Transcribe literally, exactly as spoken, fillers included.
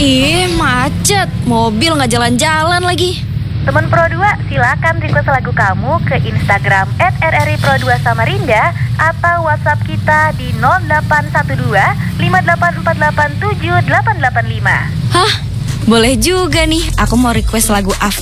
Ih, macet. Mobil nggak jalan-jalan lagi. Teman Pro dua, silakan request lagu kamu ke Instagram et r r i pro dua Samarinda atau WhatsApp kita di nol delapan satu dua lima delapan empat delapan tujuh delapan delapan lima. Hah? Boleh juga nih. Aku mau request lagu Af